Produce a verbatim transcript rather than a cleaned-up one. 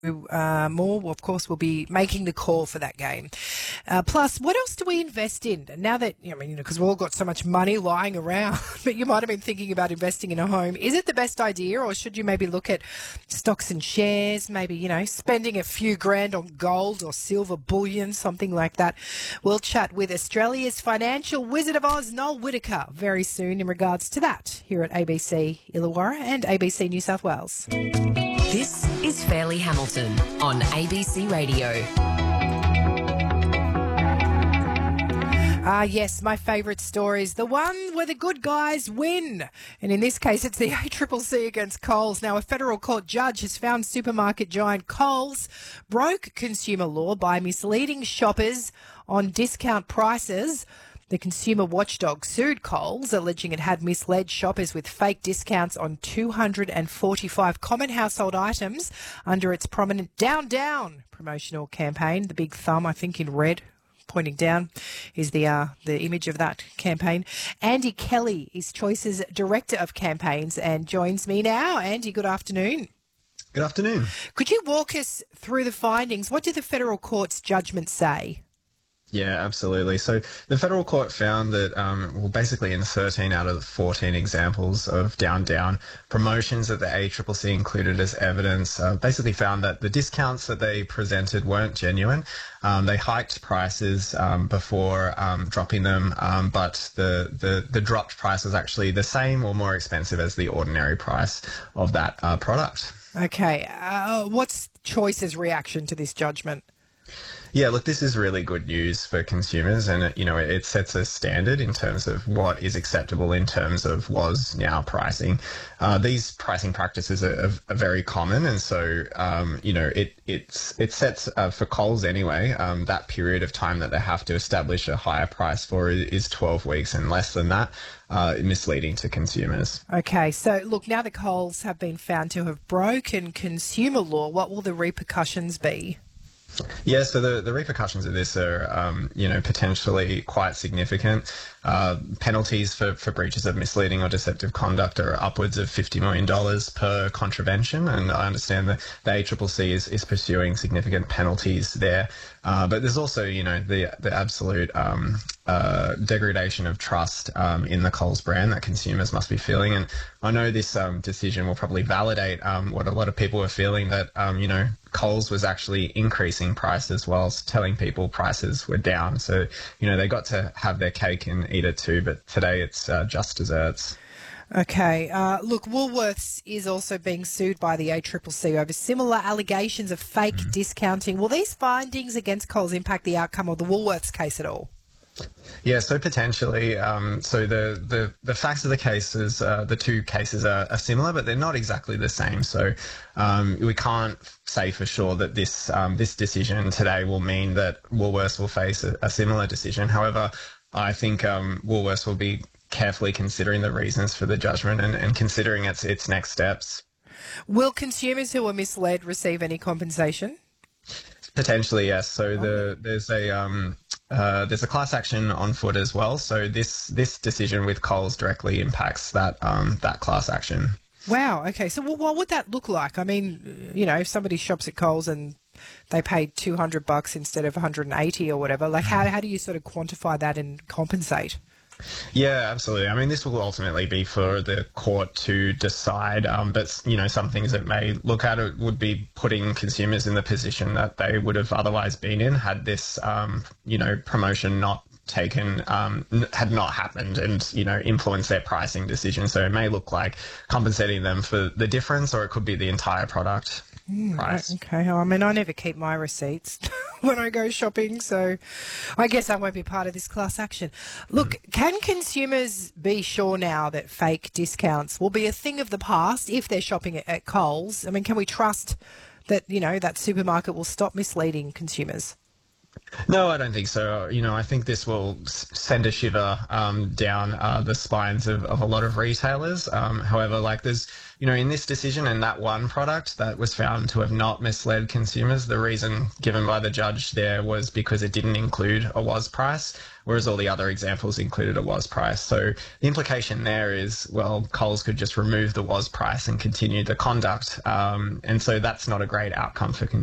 Uh, more, of course, will be making the call for that game. Uh, plus, what else do we invest in? Now that, I mean, you know, because we've all got so much money lying around, but you might have been thinking about investing in a home. Is it the best idea, or should you maybe look at stocks and shares, maybe, you know, spending a few grand on gold or silver bullion, something like that? We'll chat with Australia's financial Wizard of Oz, Noel Whittaker, very soon in regards to that here at A B C Illawarra and A B C New South Wales. This is Fairleigh Hamilton on A B C Radio. Ah, yes, my favourite stories, the one where the good guys win. And in this case, it's the A C C C against Coles. Now, a federal court judge has found supermarket giant Coles broke consumer law by misleading shoppers on discount prices. The consumer watchdog sued Coles, alleging it had misled shoppers with fake discounts on two hundred forty-five common household items under its prominent Down Down promotional campaign. The big thumb, I think, in red, pointing down, is the uh, the image of that campaign. Andy Kelly is Choice's Director of Campaigns and joins me now. Andy, good afternoon. Good afternoon. Could you walk us through the findings? What did the federal court's judgment say? Yeah, absolutely. So the federal court found that, um, well, basically in thirteen out of the fourteen examples of Down Down promotions that the A C C C included as evidence, uh, basically found that the discounts that they presented weren't genuine. Um, they hiked prices um, before um, dropping them, um, but the, the, the dropped price was actually the same or more expensive as the ordinary price of that uh, product. Okay. Uh, what's Choice's reaction to this judgment? Yeah, look, this is really good news for consumers, and it, you know, it sets a standard in terms of what is acceptable in terms of was now pricing. Uh, these pricing practices are, are, are very common, and so um, you know, it it's it sets uh, for Coles anyway. Um, that period of time that they have to establish a higher price for is twelve weeks, and less than that, uh, misleading to consumers. Okay, so look, now the Coles have been found to have broken consumer law. What will the repercussions be? Yeah, so the, the repercussions of this are, um, you know, potentially quite significant. Uh, penalties for, for breaches of misleading or deceptive conduct are upwards of fifty million dollars per contravention, and I understand that the A C C C is, is pursuing significant penalties there. Uh, but there's also, you know, the the absolute um, uh, degradation of trust um, in the Coles brand that consumers must be feeling. And I know this um, decision will probably validate um, what a lot of people are feeling, that, um, you know, Coles was actually increasing prices whilst telling people prices were down. So, you know, they got to have their cake and eat it too, but today it's uh, just desserts. Okay. Uh, look, Woolworths is also being sued by the A C C C over similar allegations of fake mm. discounting. Will these findings against Coles impact the outcome of the Woolworths case at all? Yeah, so potentially. Um, so the, the, the facts of the cases, uh, the two cases are, are similar, but they're not exactly the same. So um, we can't say for sure that this um, this decision today will mean that Woolworths will face a, a similar decision. However, I think um, Woolworths will be carefully considering the reasons for the judgment and, and considering its its next steps. Will consumers who were misled receive any compensation? Potentially, yes. So the there's a um, uh, there's a class action on foot as well. So this this decision with Coles directly impacts that um, that class action. Wow. Okay. So what would that look like? I mean, you know, if somebody shops at Coles and they paid two hundred bucks instead of one hundred eighty or whatever, like how how do you sort of quantify that and compensate? Yeah, absolutely. I mean, this will ultimately be for the court to decide, um, but, you know, some things that may look at it would be putting consumers in the position that they would have otherwise been in had this, um, you know, promotion not taken, um, had not happened and, you know, influenced their pricing decision. So it may look like compensating them for the difference, or it could be the entire product. Mm, price. Okay. I mean, I never keep my receipts when I go shopping, so I guess I won't be part of this class action. Look, mm. can consumers be sure now that fake discounts will be a thing of the past if they're shopping at, at Coles? I mean, can we trust that, you know, that supermarket will stop misleading consumers? No, I don't think so. You know, I think this will s- send a shiver um, down uh, the spines of, of a lot of retailers. Um, however, like there's, you know, in this decision and that one product that was found to have not misled consumers, the reason given by the judge there was because it didn't include a W A S price, whereas all the other examples included a W A S price. So the implication there is, well, Coles could just remove the W A S price and continue the conduct. Um, and so that's not a great outcome for consumers.